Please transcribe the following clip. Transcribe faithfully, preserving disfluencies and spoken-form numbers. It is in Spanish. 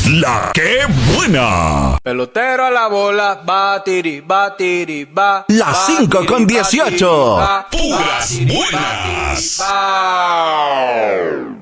La que buena. Pelotero a la bola, batiri, batiri, ba. Las cinco con dieciocho. Batiri, ba, Puras batiri, buenas. batiri, ba.